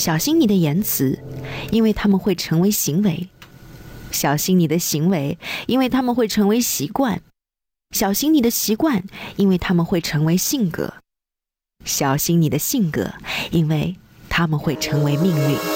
小心你的言辞，因为它们会成为行为；小心你的行为，因为它们会成为习惯；小心你的习惯，因为它们会成为性格；小心你的性格，因为它们会成为命运。